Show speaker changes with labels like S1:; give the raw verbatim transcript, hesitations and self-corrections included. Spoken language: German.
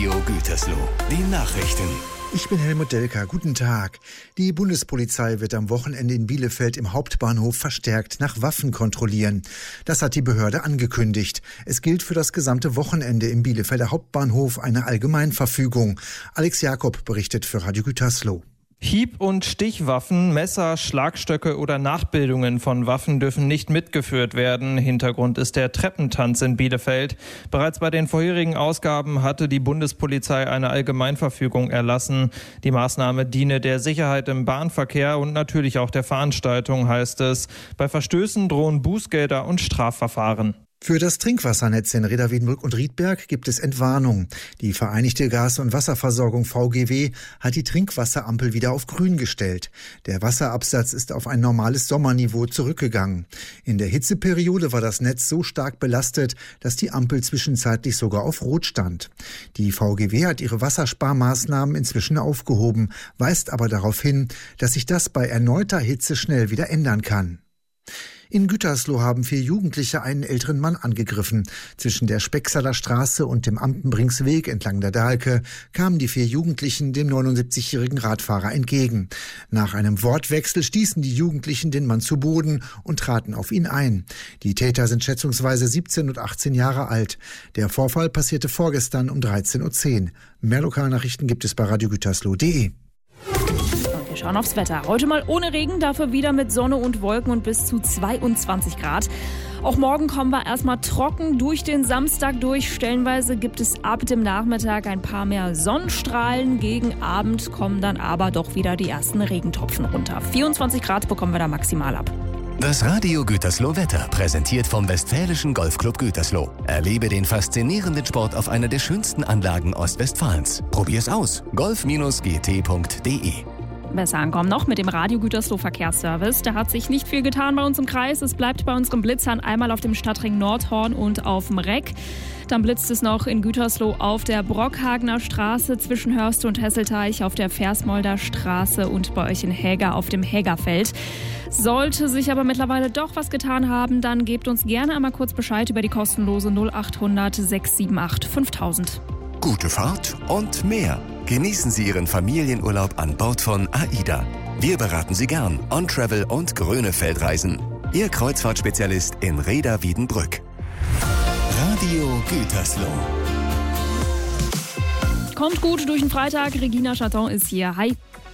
S1: Radio Gütersloh. Die Nachrichten.
S2: Ich bin Helmut Delka. Guten Tag. Die Bundespolizei wird am Wochenende in Bielefeld im Hauptbahnhof verstärkt nach Waffen kontrollieren. Das hat die Behörde angekündigt. Es gilt für das gesamte Wochenende im Bielefelder Hauptbahnhof eine Allgemeinverfügung. Alex Jakob berichtet für Radio Gütersloh.
S3: Hieb- und Stichwaffen, Messer, Schlagstöcke oder Nachbildungen von Waffen dürfen nicht mitgeführt werden. Hintergrund ist der Treppentanz in Bielefeld. Bereits bei den vorherigen Ausgaben hatte die Bundespolizei eine Allgemeinverfügung erlassen. Die Maßnahme diene der Sicherheit im Bahnverkehr und natürlich auch der Veranstaltung, heißt es. Bei Verstößen drohen Bußgelder und Strafverfahren.
S2: Für das Trinkwassernetz in Reda-Wiedenbrück und Riedberg gibt es Entwarnung. Die Vereinigte Gas- und Wasserversorgung V G W hat die Trinkwasserampel wieder auf grün gestellt. Der Wasserabsatz ist auf ein normales Sommerniveau zurückgegangen. In der Hitzeperiode war das Netz so stark belastet, dass die Ampel zwischenzeitlich sogar auf Rot stand. Die V G W hat ihre Wassersparmaßnahmen inzwischen aufgehoben, weist aber darauf hin, dass sich das bei erneuter Hitze schnell wieder ändern kann. In Gütersloh haben vier Jugendliche einen älteren Mann angegriffen. Zwischen der Specksaler Straße und dem Amtenbringsweg entlang der Dahlke kamen die vier Jugendlichen dem neunundsiebzigjährigen Radfahrer entgegen. Nach einem Wortwechsel stießen die Jugendlichen den Mann zu Boden und traten auf ihn ein. Die Täter sind schätzungsweise siebzehn und achtzehn Jahre alt. Der Vorfall passierte vorgestern um dreizehn Uhr zehn. Mehr Lokalnachrichten gibt es bei radio gütersloh punkt de.
S4: Wir schauen aufs Wetter. Heute mal ohne Regen, dafür wieder mit Sonne und Wolken und bis zu zweiundzwanzig Grad. Auch morgen kommen wir erstmal trocken durch den Samstag durch. Stellenweise gibt es ab dem Nachmittag ein paar mehr Sonnenstrahlen. Gegen Abend kommen dann aber doch wieder die ersten Regentropfen runter. vierundzwanzig Grad bekommen wir da maximal ab.
S1: Das Radio Gütersloh Wetter, präsentiert vom Westfälischen Golfclub Gütersloh. Erlebe den faszinierenden Sport auf einer der schönsten Anlagen Ostwestfalens. Probier's aus. golf G T punkt de.
S4: Besser ankommen noch mit dem Radio Gütersloh Verkehrsservice. Da hat sich nicht viel getan bei uns im Kreis. Es bleibt bei unseren Blitzern einmal auf dem Stadtring Nordhorn und auf dem Reck. Dann blitzt es noch in Gütersloh auf der Brockhagener Straße zwischen Hörste und Hesselteich, auf der Versmolder Straße und bei euch in Häger auf dem Hägerfeld. Sollte sich aber mittlerweile doch was getan haben, dann gebt uns gerne einmal kurz Bescheid über die kostenlose null acht hundert sechs sieben acht fünftausend.
S1: Gute Fahrt und mehr. Genießen Sie Ihren Familienurlaub an Bord von AIDA. Wir beraten Sie gern on Travel und Grönefeldreisen. Ihr Kreuzfahrtspezialist in Reda-Wiedenbrück. Radio Gütersloh.
S4: Kommt gut durch den Freitag. Regina Chaton ist hier. Hi.